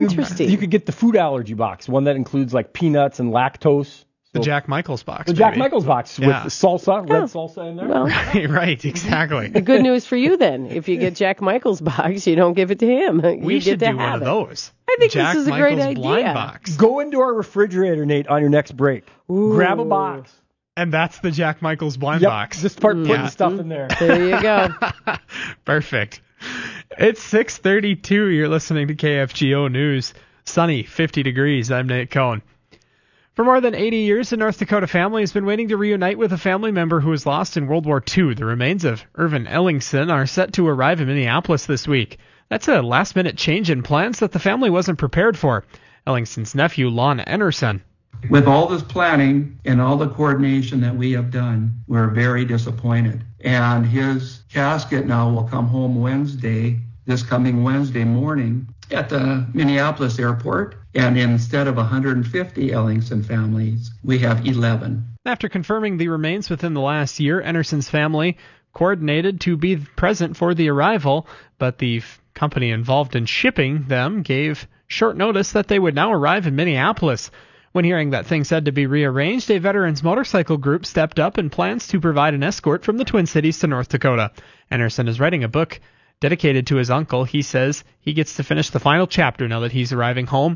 Interesting. You could get the food allergy box, one that includes like peanuts and lactose. The Jack Michaels box. The Jack Michaels box with the salsa, red salsa in there. Well, right, exactly. The good news for you then, if you get Jack Michaels box, you don't give it to him. We should do one of those. I think Jack this is a Michaels great blind idea. box. Go into our refrigerator, Nate, on your next break. Ooh. Grab a box. And that's the Jack Michaels blind box. Just start putting stuff in there. There you go. Perfect. It's 6:32. You're listening to KFGO News. Sunny, 50 degrees. I'm Nate Cohn. For more than 80 years, a North Dakota family has been waiting to reunite with a family member who was lost in World War II. The remains of Irvin Ellingson are set to arrive in Minneapolis this week. That's a last-minute change in plans that the family wasn't prepared for. Ellingson's nephew, Lon Enerson. With all this planning and all the coordination that we have done, we're very disappointed. And his casket now will come home this coming Wednesday morning at the Minneapolis airport. And instead of 150 Ellingson families, we have 11. After confirming the remains within the last year, Enerson's family coordinated to be present for the arrival, but the company involved in shipping them gave short notice that they would now arrive in Minneapolis. When hearing that things had to be rearranged, a veterans motorcycle group stepped up and plans to provide an escort from the Twin Cities to North Dakota. Enerson is writing a book dedicated to his uncle. He says he gets to finish the final chapter now that he's arriving home.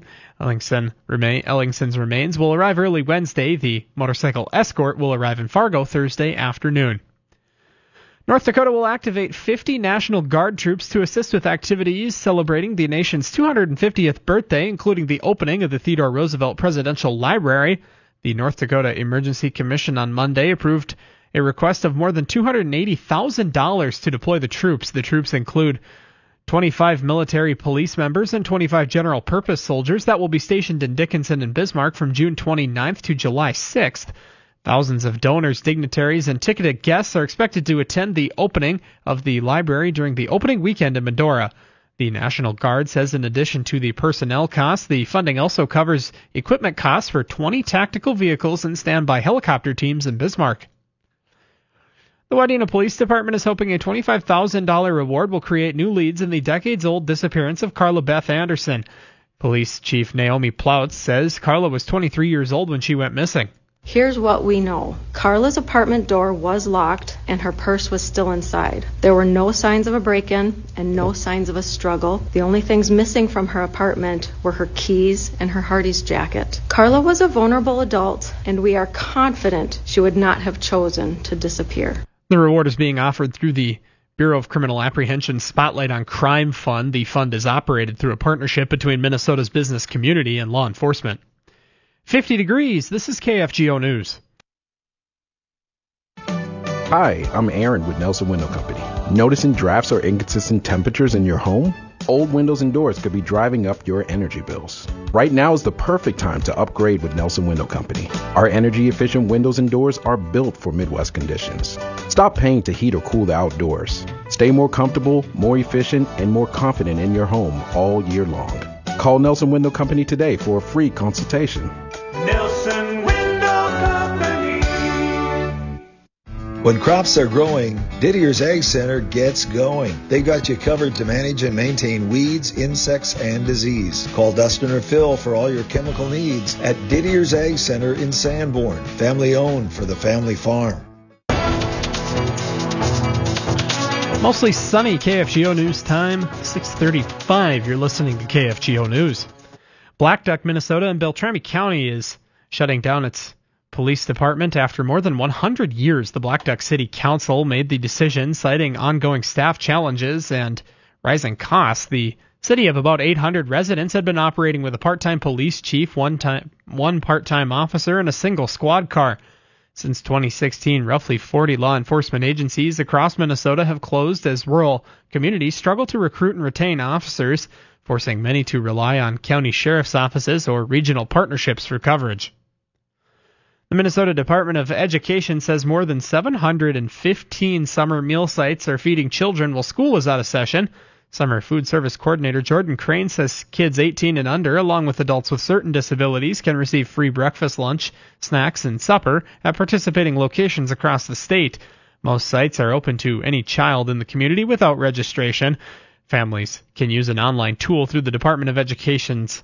Ellingson's remains will arrive early Wednesday. The motorcycle escort will arrive in Fargo Thursday afternoon. North Dakota will activate 50 National Guard troops to assist with activities celebrating the nation's 250th birthday, including the opening of the Theodore Roosevelt Presidential Library. The North Dakota Emergency Commission on Monday approved a request of more than $280,000 to deploy the troops. The troops include 25 military police members and 25 general purpose soldiers that will be stationed in Dickinson and Bismarck from June 29th to July 6th. Thousands of donors, dignitaries, and ticketed guests are expected to attend the opening of the library during the opening weekend in Medora. The National Guard says in addition to the personnel costs, the funding also covers equipment costs for 20 tactical vehicles and standby helicopter teams in Bismarck. The Wadena Police Department is hoping a $25,000 reward will create new leads in the decades-old disappearance of Carla Beth Anderson. Police Chief Naomi Ploutz says Carla was 23 years old when she went missing. Here's what we know. Carla's apartment door was locked and her purse was still inside. There were no signs of a break-in and no signs of a struggle. The only things missing from her apartment were her keys and her Hardee's jacket. Carla was a vulnerable adult, and we are confident she would not have chosen to disappear. The reward is being offered through the Bureau of Criminal Apprehension Spotlight on Crime Fund. The fund is operated through a partnership between Minnesota's business community and law enforcement. 50 degrees, this is KFGO News. Hi, I'm Aaron with Nelson Window Company. Noticing drafts or inconsistent temperatures in your home? Old windows and doors could be driving up your energy bills. Right now is the perfect time to upgrade with Nelson Window Company. Our energy-efficient windows and doors are built for Midwest conditions. Stop paying to heat or cool the outdoors. Stay more comfortable, more efficient, and more confident in your home all year long. Call Nelson Window Company today for a free consultation. Nelson Window Company. When crops are growing, Didier's Ag Center gets going. They got you covered to manage and maintain weeds, insects, and disease. Call Dustin or Phil for all your chemical needs at Didier's Ag Center in Sanborn. Family owned for the family farm. Mostly sunny KFGO News time, 6:35. You're listening to KFGO News. Black Duck, Minnesota and Beltrami County is shutting down its police department after more than 100 years. The Black Duck City Council made the decision, citing ongoing staff challenges and rising costs. The city of about 800 residents had been operating with a part-time police chief, one part-time officer, and a single squad car. Since 2016, roughly 40 law enforcement agencies across Minnesota have closed as rural communities struggle to recruit and retain officers, forcing many to rely on county sheriff's offices or regional partnerships for coverage. The Minnesota Department of Education says more than 715 summer meal sites are feeding children while school is out of session. Summer Food Service Coordinator Jordan Crane says kids 18 and under, along with adults with certain disabilities, can receive free breakfast, lunch, snacks, and supper at participating locations across the state. Most sites are open to any child in the community without registration. Families can use an online tool through the Department of Education's